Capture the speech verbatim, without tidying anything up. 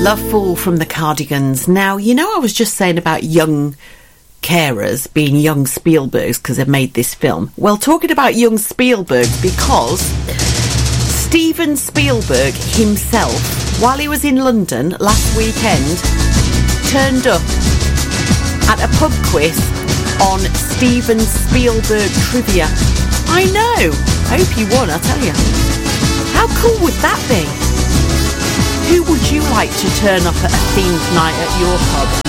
Loveful from the Cardigans. Now, you know I was just saying about young carers being young Spielbergs because they've made this film. Well, talking about young Spielbergs, because Steven Spielberg himself, while he was in London last weekend, turned up at a pub quiz on Steven Spielberg trivia. I know. I hope you won, I tell you. How cool would that be? Who would you like to turn up at a themed night at your pub?